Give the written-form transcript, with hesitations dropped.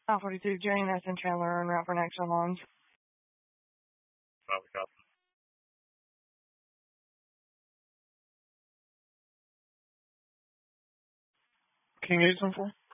42, Jenny Nathan Chandler, en route for next on lawns. King 874.